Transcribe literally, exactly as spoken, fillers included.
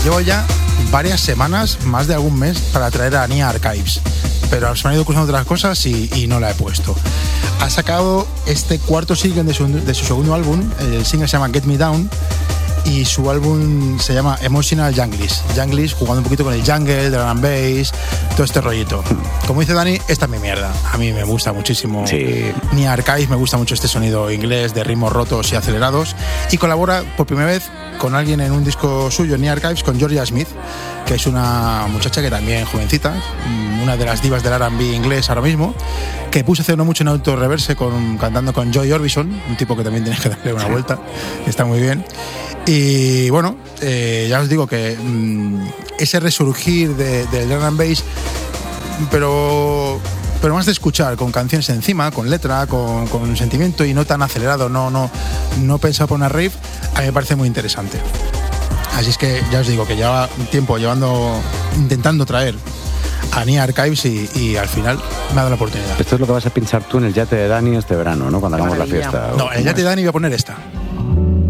llevo ya varias semanas, más de algún mes, para traer a Nia Archives, pero se me han ido cruzando otras cosas y, y no la he puesto. Ha sacado este cuarto single de su, de su segundo álbum. El single se llama Get Me Down y su álbum se llama Emotional Junglish. Junglish, jugando un poquito con el jungle, drum and bass, todo este rollito. Como dice Dani, esta es mi mierda. A mí me gusta muchísimo. Sí. Nia Archives, me gusta mucho este sonido inglés de ritmos rotos y acelerados. Y colabora por primera vez con alguien en un disco suyo, Nia Archives, con Georgia Smith, que es una muchacha que también jovencita, una de las divas del R and B inglés ahora mismo, que puso hace no mucho en Auto Reverse con, cantando con Joy Orbison, un tipo que también tienes que darle una vuelta, está muy bien. Y bueno, eh, ya os digo que mmm, ese resurgir de, del drum and bass, pero, pero más de escuchar, con canciones encima, con letra, con, con sentimiento y no tan acelerado, no, no, no pensado por una riff, a mí me parece muy interesante. Así es que ya os digo que lleva un tiempo llevando, intentando traer a Nia Archives y, y al final me ha dado la oportunidad. Esto es lo que vas a pinchar tú en el yate de Dani este verano, ¿no? Cuando hagamos la fiesta. No, en el yate de Dani voy a poner esta.